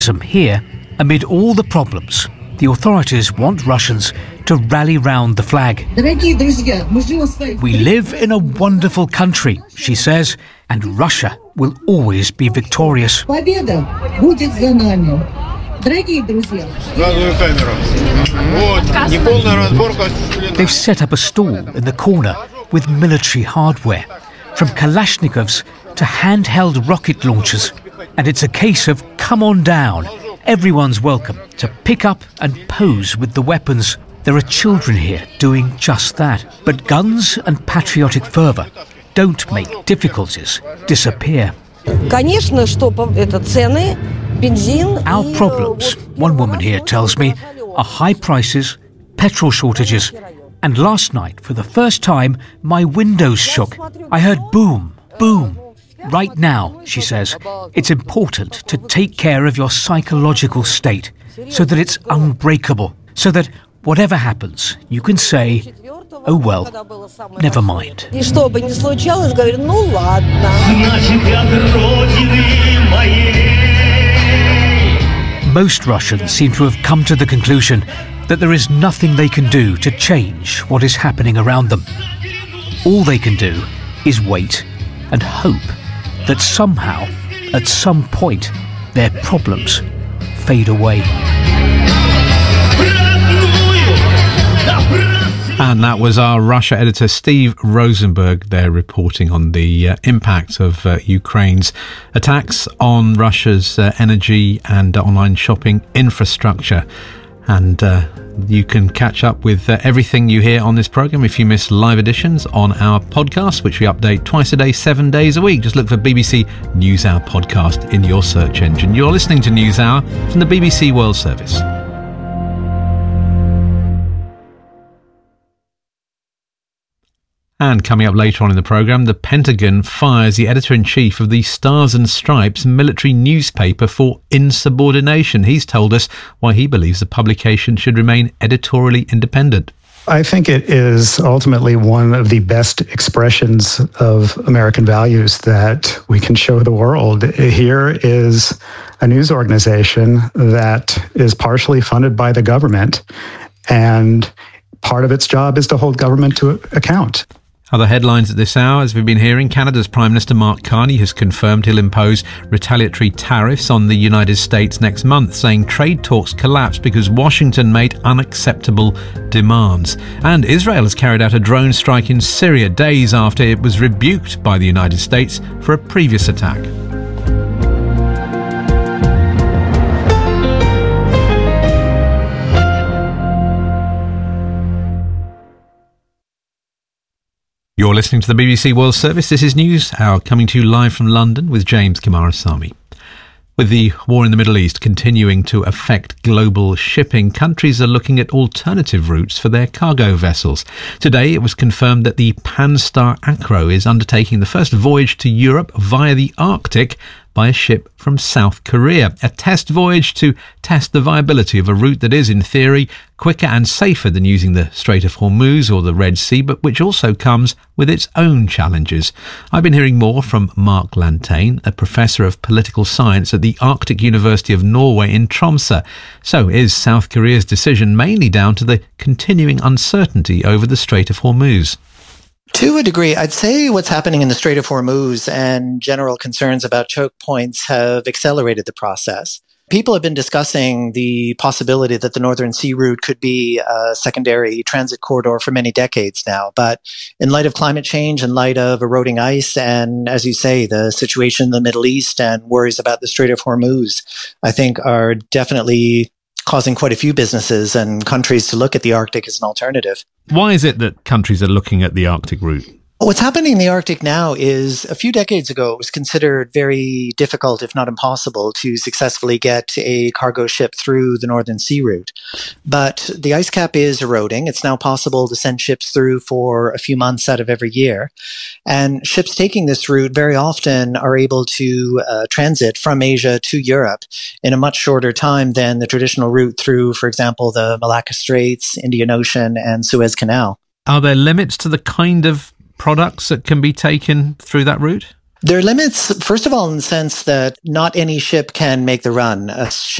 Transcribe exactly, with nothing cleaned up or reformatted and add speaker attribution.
Speaker 1: Here, amid all the problems, the authorities want Russians to rally round the flag. We live in a wonderful country, she says, and Russia will always be victorious. They've set up a stall in the corner with military hardware, from Kalashnikovs to handheld rocket launchers. And it's a case of come on down. Everyone's welcome to pick up and pose with the weapons. There are children here doing just that. But guns and patriotic fervour don't make difficulties disappear. Our problems, one woman here tells me, are high prices, petrol shortages, and last night, for the first time, my windows shook. I heard boom, boom. Right now, she says, it's important to take care of your psychological state so that it's unbreakable, so that whatever happens, you can say, oh well, never mind. Most Russians seem to have come to the conclusion that there is nothing they can do to change what is happening around them. All they can do is wait and hope that somehow, at some point, their problems fade away.
Speaker 2: And that was our Russia editor, Steve Rosenberg, there reporting on the uh, impact of uh, Ukraine's attacks on Russia's uh, energy and uh, online shopping infrastructure. And uh, you can catch up with uh, everything you hear on this programme if you miss live editions on our podcast, which we update twice a day, seven days a week. Just look for B B C NewsHour podcast in your search engine. You're listening to NewsHour from the B B C World Service. And coming up later on in the programme, the Pentagon fires the editor-in-chief of the Stars and Stripes military newspaper for insubordination. He's told us why he believes the publication should remain editorially independent.
Speaker 3: I think it is ultimately one of the best expressions of American values that we can show the world. Here is a news organization that is partially funded by the government, and part of its job is to hold government to account.
Speaker 2: Other headlines at this hour, as we've been hearing, Canada's Prime Minister Mark Carney has confirmed he'll impose retaliatory tariffs on the United States next month, saying trade talks collapsed because Washington made unacceptable demands. And Israel has carried out a drone strike in Syria days after it was rebuked by the United States for a previous attack. You're listening to the B B C World Service. This is NewsHour, coming to you live from London with James Kimarasamy. With the war in the Middle East continuing to affect global shipping, countries are looking at alternative routes for their cargo vessels. Today, it was confirmed that the Panstar Acro is undertaking the first voyage to Europe via the Arctic by a ship from South Korea. A test voyage to test the viability of a route that is, in theory, quicker and safer than using the Strait of Hormuz or the Red Sea, but which also comes with its own challenges. I've been hearing more from Mark Lantain, a professor of political science at the Arctic University of Norway in Tromsø. So is South Korea's decision mainly down to the continuing uncertainty over the Strait of Hormuz?
Speaker 4: To a degree, I'd say what's happening in the Strait of Hormuz and general concerns about choke points have accelerated the process. People have been discussing the possibility that the Northern Sea Route could be a secondary transit corridor for many decades now. But in light of climate change, in light of eroding ice, and as you say, the situation in the Middle East and worries about the Strait of Hormuz, I think are definitely causing quite a few businesses and countries to look at the Arctic as an alternative.
Speaker 2: Why is it that countries are looking at the Arctic route?
Speaker 4: What's happening in the Arctic now is a few decades ago, it was considered very difficult, if not impossible, to successfully get a cargo ship through the Northern Sea Route. But the ice cap is eroding. It's now possible to send ships through for a few months out of every year. And ships taking this route very often are able to uh, transit from Asia to Europe in a much shorter time than the traditional route through, for example, the Malacca Straits, Indian Ocean, and Suez Canal.
Speaker 2: Are there limits to the kind of products that can be taken through that route?
Speaker 4: There are limits, first of all, in the sense that not any ship can make the run. A ship